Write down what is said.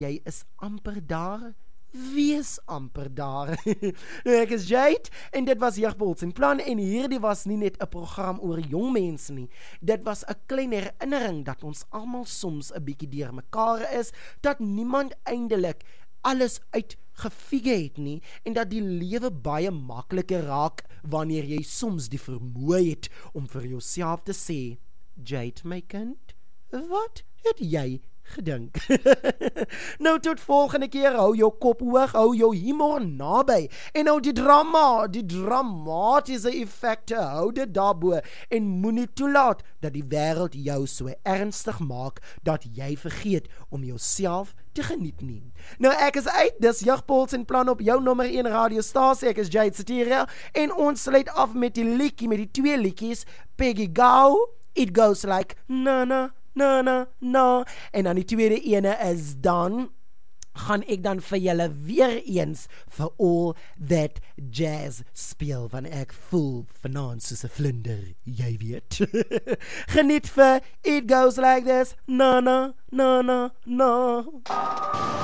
Jy is amper daar, wees amper daar. Nou ek is Jade, en dit was Jeugbols en Plan, en hierdie was nie net 'n program oor jong mense nie, dit was 'n klein herinnering dat ons almal soms 'n bietjie deur mekaar is, dat niemand eindelik alles uitgefigure het nie, en dat die lewe baie makliker raak, wanneer jy soms die vermoë het, om vir jouself te sê, Jade my kind, wat het jy gedink? Nou tot volgende keer, hou jou kop hoog, hou jou humor naby, en hou die dramatiese effekte, hou dit daarbo, en moenie toelaat, dat die wêreld jou so ernstig maak, dat jy vergeet, om jouself te geniet nie. Nou ek is uit, dis Jeugbols en Plan op jou nommer 1 radiostasie, ek is Jade Satira, en ons sluit af met die liedjie, met die 2 liedjies, Peggy Gou, It Goes Like Na Na Na Na Na, en dan die tweede ene is dan, gaan ek dan vir julle weer eens vir All That Jazz speel, want ek voel vanaand soos 'n vlinder, jy weet. Geniet vir It Goes Like This, na na na na na.